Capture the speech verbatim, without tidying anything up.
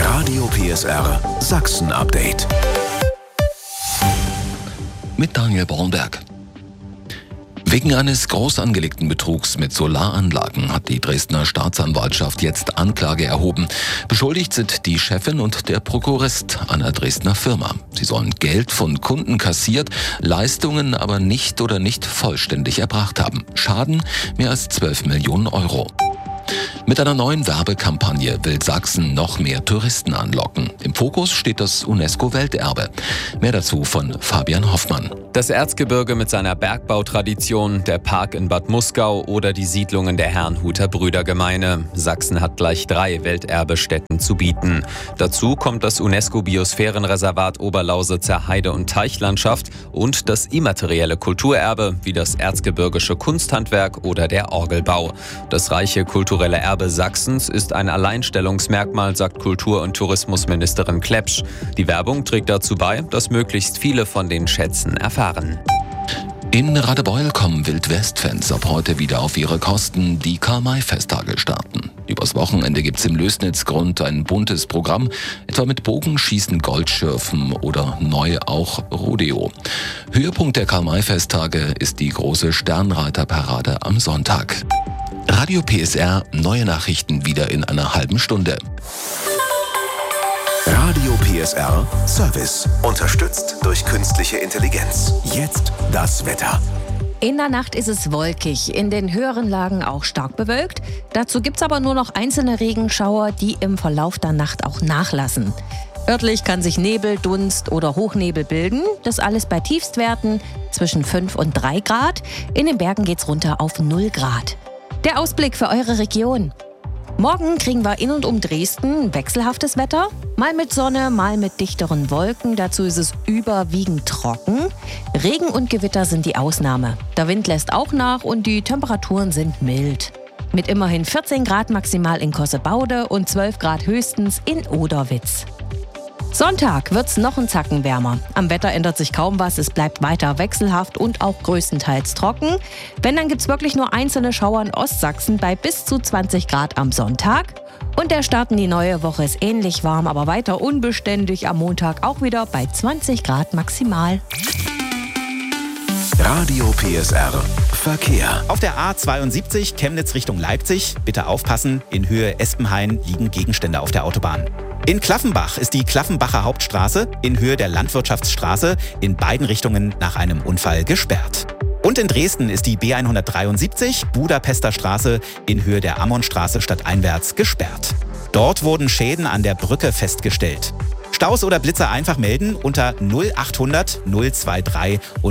Radio P S R Sachsen-Update. Mit Daniel Bornberg. Wegen eines groß angelegten Betrugs mit Solaranlagen hat die Dresdner Staatsanwaltschaft jetzt Anklage erhoben. Beschuldigt sind die Chefin und der Prokurist einer Dresdner Firma. Sie sollen Geld von Kunden kassiert, Leistungen aber nicht oder nicht vollständig erbracht haben. Schaden mehr als zwölf Millionen Euro. Mit einer neuen Werbekampagne will Sachsen noch mehr Touristen anlocken. Im Fokus steht das UNESCO-Welterbe. Mehr dazu von Fabian Hoffmann. Das Erzgebirge mit seiner Bergbautradition, der Park in Bad Muskau oder die Siedlungen der Herrnhuter Brüdergemeine. Sachsen hat gleich drei Welterbestätten zu bieten. Dazu kommt das UNESCO-Biosphärenreservat Oberlausitzer Heide- und Teichlandschaft und das immaterielle Kulturerbe wie das erzgebirgische Kunsthandwerk oder der Orgelbau. Das reiche kulturelle Erbe Sachsens ist ein Alleinstellungsmerkmal, sagt Kultur- und Tourismusministerin Klepsch. Die Werbung trägt dazu bei, dass möglichst viele von den Schätzen erfahren. In Radebeul kommen Wildwest-Fans ab heute wieder auf ihre Kosten. Die Karl-May-Festtage starten. Übers Wochenende gibt's im Lößnitzgrund ein buntes Programm, etwa mit Bogenschießen, Goldschürfen oder neu auch Rodeo. Höhepunkt der Karl-May-Festtage ist die große Sternreiterparade am Sonntag. Radio P S R, neue Nachrichten wieder in einer halben Stunde. Radio P S R Service. Unterstützt durch künstliche Intelligenz. Jetzt das Wetter. In der Nacht ist es wolkig, in den höheren Lagen auch stark bewölkt. Dazu gibt es aber nur noch einzelne Regenschauer, die im Verlauf der Nacht auch nachlassen. Örtlich kann sich Nebel, Dunst oder Hochnebel bilden. Das alles bei Tiefstwerten zwischen fünf und drei Grad. In den Bergen geht's runter auf null Grad. Der Ausblick für eure Region. Morgen kriegen wir in und um Dresden wechselhaftes Wetter. Mal mit Sonne, mal mit dichteren Wolken. Dazu ist es überwiegend trocken. Regen und Gewitter sind die Ausnahme. Der Wind lässt auch nach und die Temperaturen sind mild. Mit immerhin vierzehn Grad maximal in Kossebaude und zwölf Grad höchstens in Oderwitz. Sonntag wird's noch einen Zacken wärmer. Am Wetter ändert sich kaum was, es bleibt weiter wechselhaft und auch größtenteils trocken. Wenn, dann gibt's wirklich nur einzelne Schauer in Ostsachsen bei bis zu zwanzig Grad am Sonntag. Und der Start in die neue Woche ist ähnlich warm, aber weiter unbeständig. Am Montag auch wieder bei zwanzig Grad maximal. Radio P S R Verkehr. Auf der A zweiundsiebzig Chemnitz Richtung Leipzig, bitte aufpassen, in Höhe Espenhain liegen Gegenstände auf der Autobahn. In Klaffenbach ist die Klaffenbacher Hauptstraße in Höhe der Landwirtschaftsstraße in beiden Richtungen nach einem Unfall gesperrt. Und in Dresden ist die B hundertdreiundsiebzig Budapester Straße in Höhe der Ammonstraße stadteinwärts gesperrt. Dort wurden Schäden an der Brücke festgestellt. Staus oder Blitzer einfach melden unter null achthundert null drei drei und